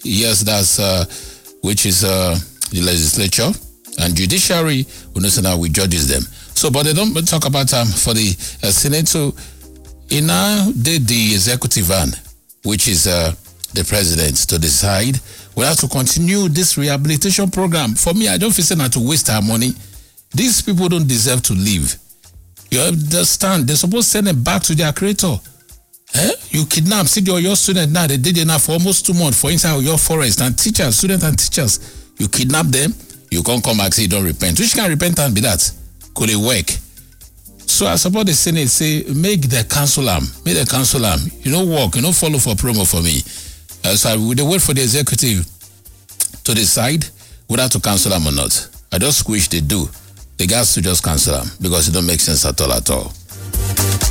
Yes, that's which is the legislature and judiciary. We know now we judges them. So, but they don't talk about for the Senate. So, in now did the executive arm, which is the president, to decide. We have to continue this rehabilitation program. For me, I don't feel saying to waste our money. These people don't deserve to live. You understand? They're supposed to send them back to their creator. You kidnap, see your student now, they did enough for almost 2 months for inside your forest, and teachers, students and teachers, you kidnap them, you can't come back, say you don't repent. Which can repent and be that? Could it work? So I support the Senate say, make the council arm. You know, work, you know, follow for promo for me. So we wait for the executive to decide whether to cancel them or not. I just wish they do. They got to just cancel them because it don't make sense at all.